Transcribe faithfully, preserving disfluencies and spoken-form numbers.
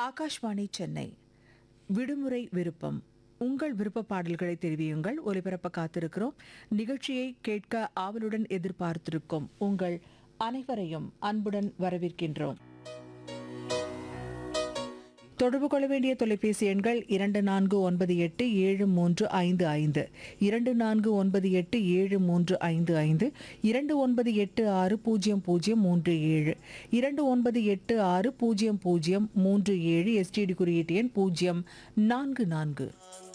ஆகாஷ்வாணி சென்னை. விடுமுறை விருப்பம். உங்கள் விருப்ப பாடல்களை தெரிவியுங்கள். ஒலிபரப்ப காத்திருக்கிறோம். நிகழ்ச்சியை கேட்க ஆவலுடன் எதிர்பார்த்திருக்கும் உங்கள் அனைவரையும் அன்புடன் வரவேற்கின்றோம். தொடர்பு கொள்ள வேண்டிய தொலைபேசி எண்கள் இரண்டு நான்கு ஒன்பது எட்டு ஏழு மூன்று ஐந்து ஐந்து, இரண்டு நான்கு ஒன்பது எட்டு ஏழு மூன்று ஐந்து ஐந்து, இரண்டு ஒன்பது எட்டு ஆறு பூஜ்ஜியம் பூஜ்ஜியம் மூன்று ஏழு, இரண்டு ஒன்பது எட்டு ஆறு பூஜ்ஜியம் பூஜ்ஜியம் மூன்று ஏழு, எஸ்டிடி குறியீட்டு எண் பூஜ்ஜியம் நான்கு நான்கு.